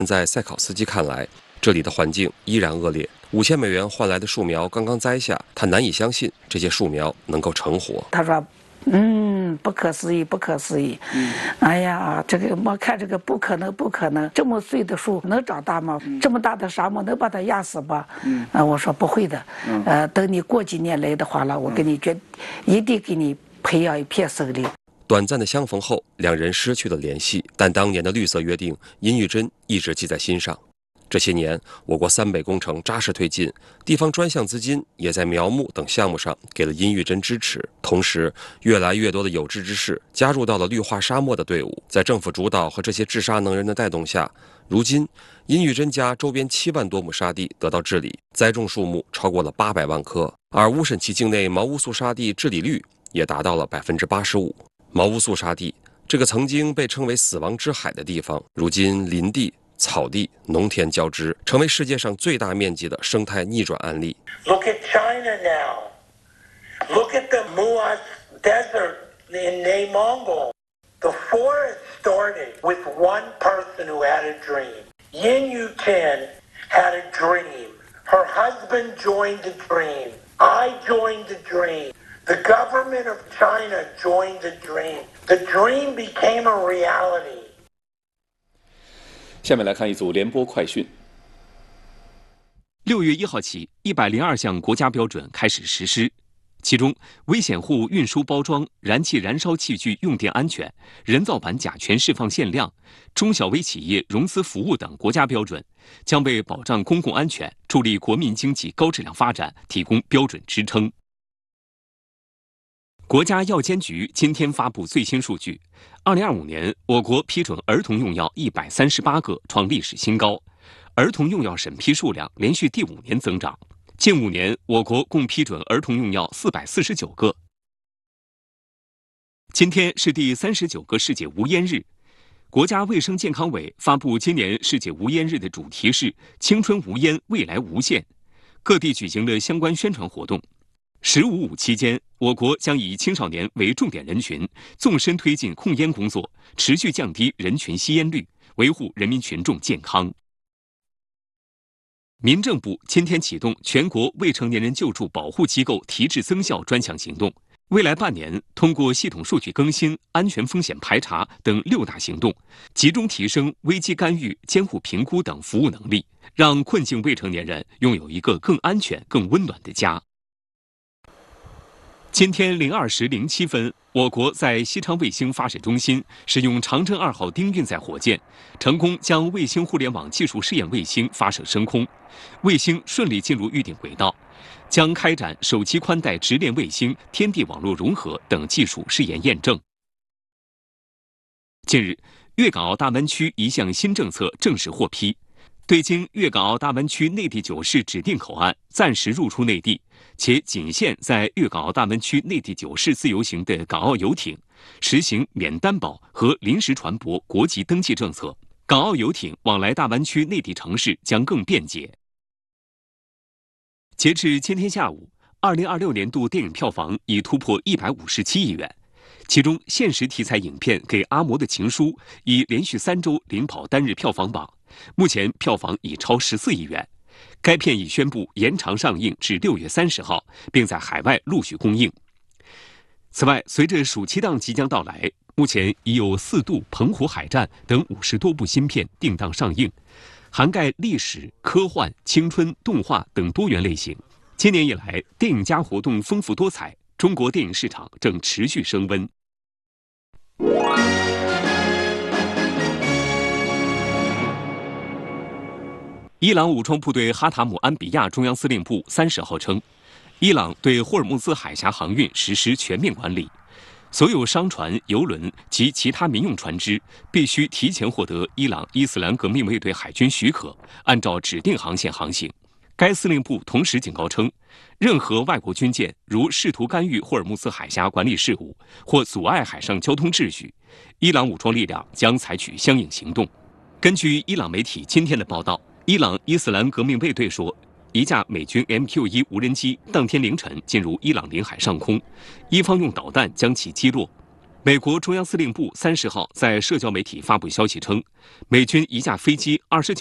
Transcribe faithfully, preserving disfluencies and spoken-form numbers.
在塞考斯基看来，这里的环境依然恶劣。五千美元换来的树苗刚刚栽下，他难以相信这些树苗能够成活。 他说：“嗯，不可思议，不可思议。嗯，哎呀，这个我看这个不可能，不可能，这么碎的树能长大吗？嗯、这么大的沙漠能把它压死吗？嗯，啊，我说不会的。嗯，呃，等你过几年来的话了，我给你决，一定给你培养一片森林。” 短暂的相逢后，两人失去了联系，但当年的绿色约定，殷玉珍一直记在心上。这些年，我国三北工程扎实推进，地方专项资金也在苗木等项目上给了殷玉珍支持。同时，越来越多的有志之士加入到了绿化沙漠的队伍。在政府主导和这些治沙能人的带动下，如今殷玉珍家周边七万多亩沙地得到治理，栽种树木超过了八百万棵，而乌审旗境内毛乌素沙地治理率也达到了百分之八十五。毛乌素沙地这个曾经被称为死亡之海的地方，如今林地、草地、农田交织，成为世界上最大面积的生态逆转案例。 Look at China now. Look at the Muaz Desert in内蒙古. The forest started with one person who had a dream. Yin Yutin had a dream. Her husband joined the dream. I joined the dream.The government of China joined the dream. The dream became a reality. 下面来看一组联播快讯。 六月一号起，一百零二项国家标准开始实施，其中危险货物运输包装、燃气燃烧器具用电安全、人造板甲醛释放限量、中小微企业融资服务等国家标准，将为保障公共安全、助力国民经济高质量发展提供标准支撑。国家药监局今天发布最新数据，二零二五年我国批准儿童用药一百三十八个，创历史新高，儿童用药审批数量连续第五年增长。近五年，我国共批准儿童用药四百四十九个。今天是第三十九个世界无烟日，国家卫生健康委发布今年世界无烟日的主题是“青春无烟，未来无限”，各地举行了相关宣传活动。十五五期间，我国将以青少年为重点人群，纵深推进控烟工作，持续降低人群吸烟率，维护人民群众健康。民政部今天启动全国未成年人救助保护机构提质增效专项行动，未来半年，通过系统数据更新、安全风险排查等六大行动，集中提升危机干预、监护评估等服务能力，让困境未成年人拥有一个更安全、更温暖的家。今天零二时零七分，我国在西昌卫星发射中心使用长征二号丁运载火箭，成功将卫星互联网技术试验卫星发射升空，卫星顺利进入预定轨道，将开展手机宽带直连卫星、天地网络融合等技术试验验证。近日，粤港澳大湾区一项新政策正式获批，对经粤港澳大湾区内地九市指定口岸暂时入出内地，且仅限在粤港澳大湾区内地九市自由行的港澳游艇，实行免担保和临时船舶国籍登记政策，港澳游艇往来大湾区内地城市将更便捷。截至今天下午，二零二六年度电影票房已突破一百五十七亿元，其中现实题材影片《给阿嬷的情书》已连续三周领跑单日票房榜，目前票房已超十四亿元。该片已宣布延长上映至六月三十号，并在海外陆续公映。此外，随着暑期档即将到来，目前已有《四渡》《澎湖海战》等五十多部新片定档上映，涵盖历史、科幻、青春、动画等多元类型。今年以来，电影节活动丰富多彩，中国电影市场正持续升温。伊朗武装部队哈塔姆安比亚中央司令部三十号称，伊朗对霍尔木兹海峡航运实施全面管理，所有商船、油轮及其他民用船只必须提前获得伊朗伊斯兰革命卫队海军许可，按照指定航线航行。该司令部同时警告称，任何外国军舰如试图干预霍尔木兹海峡管理事务或阻碍海上交通秩序，伊朗武装力量将采取相应行动。根据伊朗媒体今天的报道，伊朗伊斯兰革命卫队说，一架美军 M Q 一 无人机当天凌晨进入伊朗领海上空，伊方用导弹将其击落。 美国中央司令部三十号在社交媒体发布消息称，美军一架飞机二十九